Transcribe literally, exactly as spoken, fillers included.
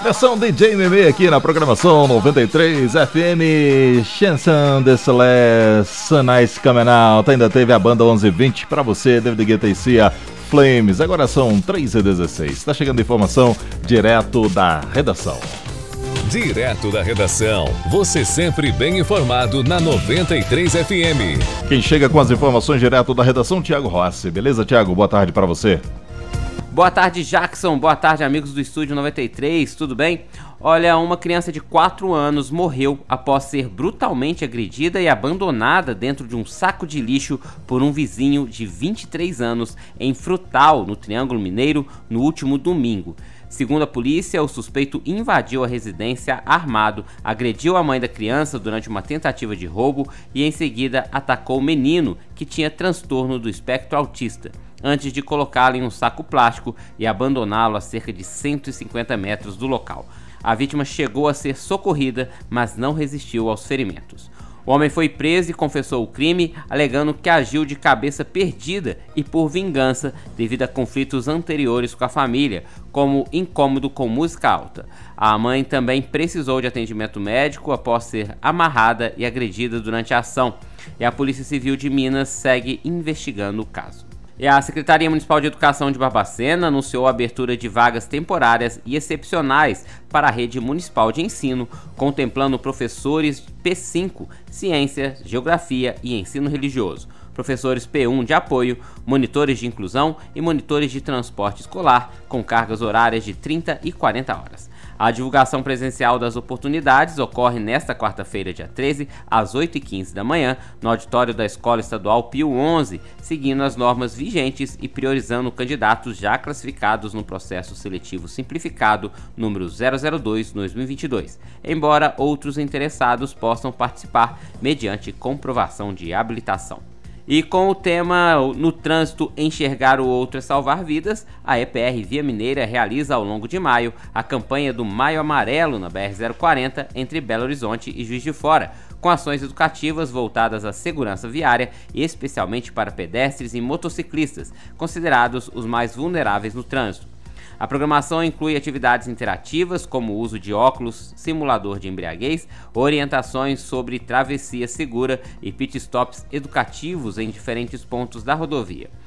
Versão D J Meme aqui na programação noventa e três F M. Chanson de Celeste, Sunrise Coming Out. Ainda teve a banda onze vinte pra você, David Guetta e Cia, Flames. Agora são três e dezesseis. Tá chegando informação direto da redação. Direto da redação, você sempre bem informado na noventa e três F M. Quem chega com as informações direto da redação, Thiago Rossi. Beleza, Thiago? Boa tarde pra você. Boa tarde, Jackson. Boa tarde, amigos do Estúdio noventa e três. Tudo bem? Olha, uma criança de quatro anos morreu após ser brutalmente agredida e abandonada dentro de um saco de lixo por um vizinho de vinte e três anos em Frutal, no Triângulo Mineiro, no último domingo. Segundo a polícia, o suspeito invadiu a residência armado, agrediu a mãe da criança durante uma tentativa de roubo e em seguida atacou o menino, que tinha transtorno do espectro autista, antes de colocá-lo em um saco plástico e abandoná-lo a cerca de cento e cinquenta metros do local. A vítima chegou a ser socorrida, mas não resistiu aos ferimentos. O homem foi preso e confessou o crime, alegando que agiu de cabeça perdida e por vingança devido a conflitos anteriores com a família, como incômodo com música alta. A mãe também precisou de atendimento médico após ser amarrada e agredida durante a ação, e a Polícia Civil de Minas segue investigando o caso. E a Secretaria Municipal de Educação de Barbacena anunciou a abertura de vagas temporárias e excepcionais para a rede municipal de ensino, contemplando professores P cinco, Ciência, Geografia e Ensino Religioso, professores P um de apoio, monitores de inclusão e monitores de transporte escolar, com cargas horárias de trinta e quarenta horas. A divulgação presencial das oportunidades ocorre nesta quarta-feira, dia treze, às oito e quinze da manhã, no auditório da Escola Estadual Pio onze, seguindo as normas vigentes e priorizando candidatos já classificados no processo seletivo simplificado número zero zero dois barra dois mil e vinte e dois, embora outros interessados possam participar mediante comprovação de habilitação. E com o tema No Trânsito, Enxergar o Outro é Salvar Vidas, a E P R Via Mineira realiza ao longo de maio a campanha do Maio Amarelo na B R zero quarenta entre Belo Horizonte e Juiz de Fora, com ações educativas voltadas à segurança viária e especialmente para pedestres e motociclistas, considerados os mais vulneráveis no trânsito. A programação inclui atividades interativas como o uso de óculos, simulador de embriaguez, orientações sobre travessia segura e pit stops educativos em diferentes pontos da rodovia.